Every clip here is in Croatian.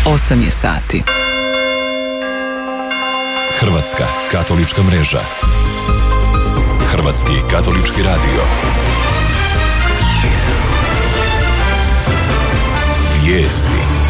8 je sati. Hrvatska katolička mreža. Hrvatski katolički radio. Vijesti.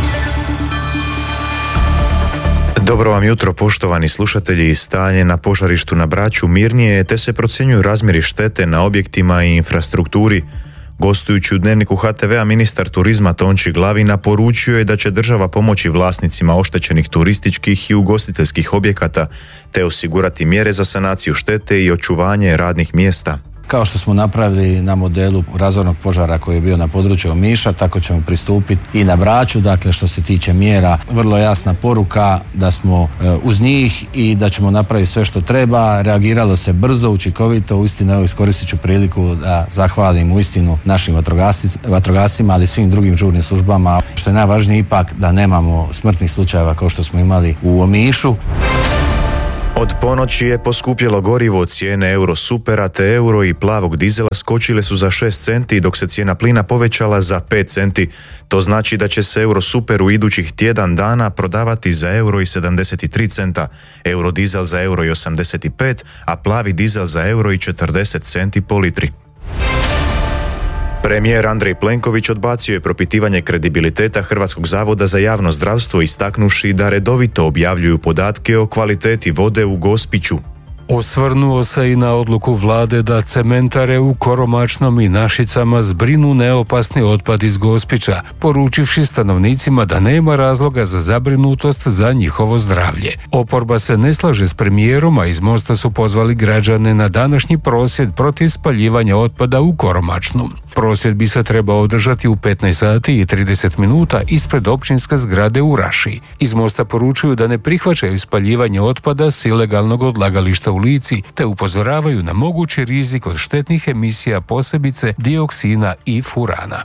Dobro vam jutro, poštovani slušatelji. Stanje na požarištu na Braču mirnije, te se procjenjuju razmjeri štete na objektima i infrastrukturi. Gostujući u Dnevniku HTV-a, ministar turizma Tonči Glavina poručio je da će država pomoći vlasnicima oštećenih turističkih i ugostiteljskih objekata, te osigurati mjere za sanaciju štete i očuvanje radnih mjesta. Kao što smo napravili na modelu razornog požara koji je bio na području Omiša, tako ćemo pristupiti i na Braču. Dakle, što se tiče mjera, vrlo jasna poruka da smo uz njih i da ćemo napraviti sve što treba. Reagiralo se brzo, učinkovito. Uistinu, evo, iskoristit ću priliku da zahvalim uistinu našim vatrogascima, ali i svim drugim žurnim službama. Što je najvažnije ipak da nemamo smrtnih slučajeva kao što smo imali u Omišu. Od ponoći je poskupjelo gorivo, cijene Eurosupera te euro i plavog dizela skočile su za 6 centi, dok se cijena plina povećala za 5 centi. To znači da će se Eurosuper u idućih tjedan dana prodavati za euro i 73 centa, eurodizel za euro i 85, a plavi dizel za euro i 40 centi po litri. Premijer Andrej Plenković odbacio je propitivanje kredibiliteta Hrvatskog zavoda za javno zdravstvo, istaknuvši da redovito objavljuju podatke o kvaliteti vode u Gospiću. Osvrnuo se i na odluku vlade da cementare u Koromačnom i Našicama zbrinu neopasni otpad iz Gospića, poručivši stanovnicima da nema razloga za zabrinutost za njihovo zdravlje. Oporba se ne slaže s premijerom, a iz Mosta su pozvali građane na današnji prosvjed protiv spaljivanja otpada u Koromačnom. Prosvjed bi se trebao održati u 15 sati i 30 minuta ispred općinske zgrade u Raši. Iz Mosta poručuju da ne prihvaćaju spaljivanje otpada s ilegalnog odlagališta u Lici, te upozoravaju na mogući rizik od štetnih emisija, posebice dioksina i furana.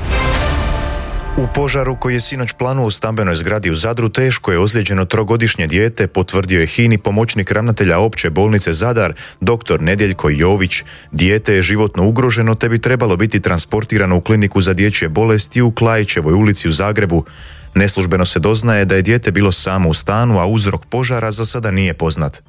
U požaru koji je sinoć planuo u stambenoj zgradi u Zadru teško je ozlijeđeno 3-godišnje dijete, potvrdio je HINA-i pomoćnik ravnatelja opće bolnice Zadar, dr. Nedjeljko Jović. Dijete je životno ugroženo te bi trebalo biti transportirano u kliniku za dječje bolesti u Klajićevoj ulici u Zagrebu. Neslužbeno se doznaje da je dijete bilo samo u stanu, a uzrok požara za sada nije poznat.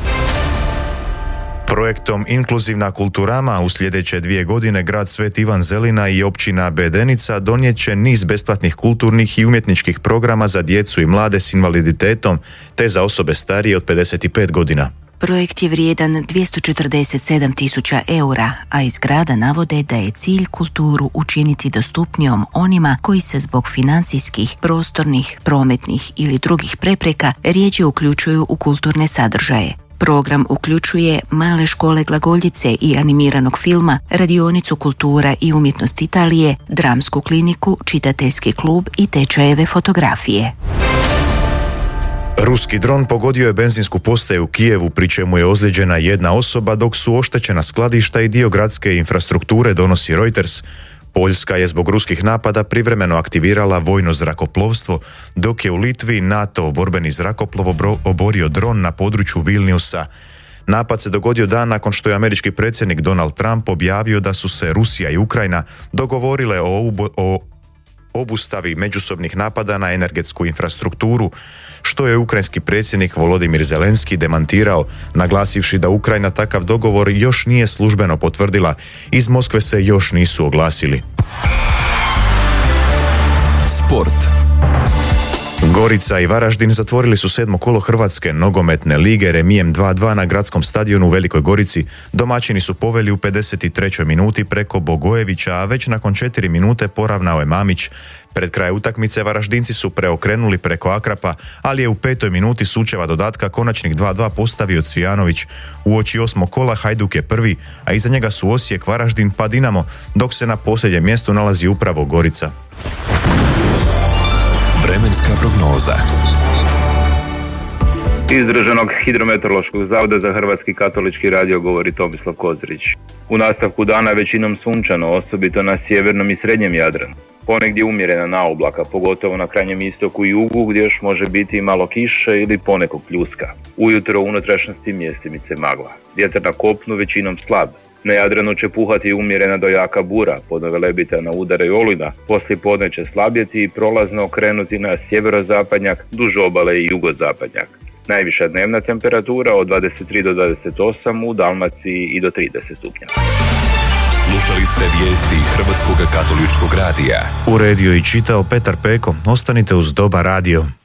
Projektom Inkluzivna kulturama u sljedeće 2 godine grad Sveti Ivan Zelina i općina Bedenica donijet će niz besplatnih kulturnih i umjetničkih programa za djecu i mlade s invaliditetom te za osobe starije od 55 godina. Projekt je vrijedan 247.000 eura, a iz grada navode da je cilj kulturu učiniti dostupnijom onima koji se zbog financijskih, prostornih, prometnih ili drugih prepreka rjeđe uključuju u kulturne sadržaje. Program uključuje male škole glagoljice i animiranog filma, radionicu kultura i umjetnost Italije, dramsku kliniku, čitateljski klub i tečajeve fotografije. Ruski dron pogodio je benzinsku postaju u Kijevu, pri čemu je ozlijeđena jedna osoba, dok su oštećena skladišta i dio gradske infrastrukture, donosi Reuters. Poljska je zbog ruskih napada privremeno aktivirala vojno zrakoplovstvo, dok je u Litvi NATO borbeni zrakoplov oborio dron na području Vilniusa. Napad se dogodio dan nakon što je američki predsjednik Donald Trump objavio da su se Rusija i Ukrajina dogovorile o obustavi međusobnih napada na energetsku infrastrukturu, što je ukrajinski predsjednik Volodimir Zelenski demantirao, naglasivši da Ukrajina takav dogovor još nije službeno potvrdila. Iz Moskve se još nisu oglasili. Sport. Gorica i Varaždin zatvorili su 7. kolo Hrvatske nogometne lige remijem 2:2 na gradskom stadionu u Velikoj Gorici. Domaćini su poveli u 53. minuti preko Bogojevića, a već nakon 4 minute poravnao je Mamić. Pred kraj utakmice Varaždinci su preokrenuli preko Akrapa, ali je u 5. minuti sučeva dodatka konačnik 2:2 postavio Cvijanović. Uoči 8. kola Hajduk je prvi, a iza njega su Osijek, Varaždin pa Dinamo, dok se na posljednjem mjestu nalazi upravo Gorica. Vremenska prognoza. Iz Državnog hidrometeorološkog zavoda za Hrvatski katolički radio govori Tomislav Kozirić. U nastavku dana većinom sunčano, osobito na sjevernom i srednjem Jadranu. Ponegdje umjerena naoblaka, pogotovo na krajnjem istoku i jugu gdje još može biti malo kiše ili ponekog pljuska. Ujutro u unutrašnjosti mjestimice magla. Vjetar na kopnu većinom slab. Na Jadranu će puhati umjerena do jaka bura, podnovelebitana udara i olujna, poslije podne će slabjeti i prolazno krenuti na sjeverozapadnjak, duž obale i jugozapadnjak. Najviša dnevna temperatura od 23 do 28, u Dalmaciji i do 30 stupnja. Slušali ste vijesti Hrvatskog katoličkog radija. Uredio i čitao Petar Peko. Ostanite uz Dobar radio.